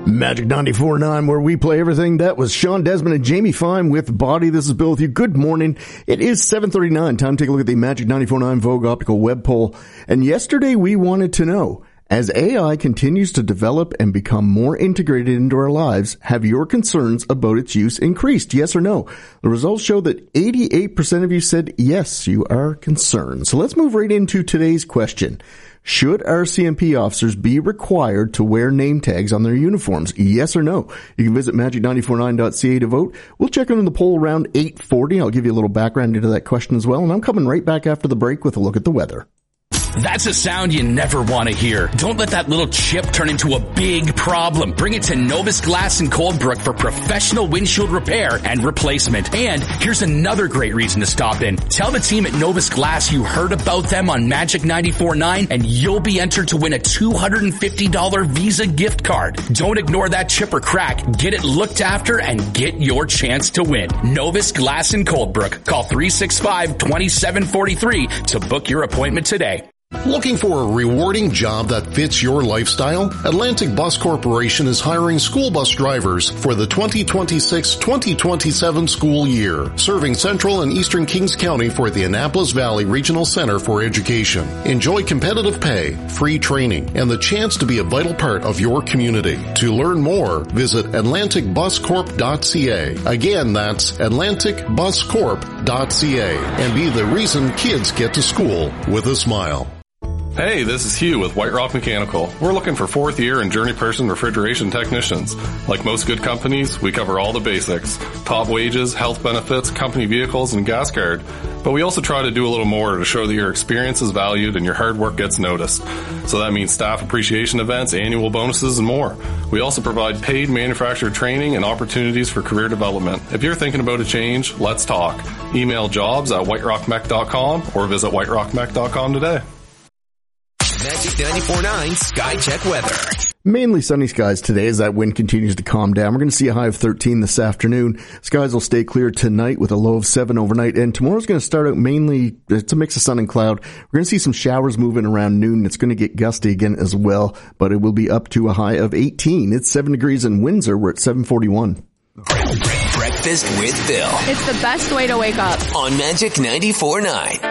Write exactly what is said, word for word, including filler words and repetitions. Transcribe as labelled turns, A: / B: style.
A: Magic ninety-four point nine, where we play everything. That was Sean Desmond and Jamie Fine with Body. This is Bill with you. Good morning. It is seven thirty-nine. Time to take a look at the Magic ninety-four point nine Vogue Optical Web Poll. And yesterday we wanted to know, as A I continues to develop and become more integrated into our lives, have your concerns about its use increased? Yes or no? The results show that eighty-eight percent of you said yes, you are concerned. So let's move right into today's question. Should R C M P officers be required to wear name tags on their uniforms? Yes or no? You can visit magic nine four nine dot c a to vote. We'll check in the poll around eight forty. I'll give you a little background into that question as well. And I'm coming right back after the break with a look at the weather.
B: That's a sound you never want to hear. Don't let that little chip turn into a big problem. Bring it to Novus Glass in Coldbrook for professional windshield repair and replacement. And here's another great reason to stop in. Tell the team at Novus Glass you heard about them on Magic ninety-four point nine, and you'll be entered to win a two hundred fifty dollars Visa gift card. Don't ignore that chip or crack. Get it looked after and get your chance to win. Novus Glass in Coldbrook. Call three six five, two seven four three to book your appointment today.
C: Looking for a rewarding job that fits your lifestyle? Atlantic Bus Corporation is hiring school bus drivers for the twenty twenty-six twenty twenty-seven school year, serving Central and Eastern Kings County for the Annapolis Valley Regional Center for Education. Enjoy competitive pay, free training, and the chance to be a vital part of your community. To learn more, visit atlantic bus corp dot c a. Again, that's atlantic bus corp dot c a, and be the reason kids get to school with a smile.
D: Hey, this is Hugh with White Rock Mechanical. We're looking for fourth year and journey person refrigeration technicians. Like most good companies, we cover all the basics. Top wages, health benefits, company vehicles, and gas card. But we also try to do a little more to show that your experience is valued and your hard work gets noticed. So that means staff appreciation events, annual bonuses, and more. We also provide paid manufacturer training and opportunities for career development. If you're thinking about a change, let's talk. Email jobs at white rock mech dot com or visit white rock mech dot com today.
E: Magic ninety-four point nine Sky Check weather.
A: Mainly sunny skies today as that wind continues to calm down. We're going to see a high of thirteen this afternoon. Skies will stay clear tonight with a low of seven overnight. And tomorrow's going to start out mainly, it's a mix of sun and cloud. We're going to see some showers moving around noon. It's going to get gusty again as well, but it will be up to a high of eighteen. It's seven degrees in Windsor. We're at seven forty-one.
E: Breakfast with Bill.
F: It's the best way to wake up.
E: On Magic ninety-four point nine.